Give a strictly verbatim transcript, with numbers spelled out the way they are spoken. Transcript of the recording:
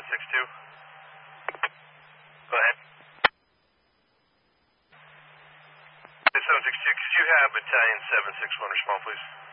six two. Go ahead. seven six two, could you have battalion seven six one respond, please?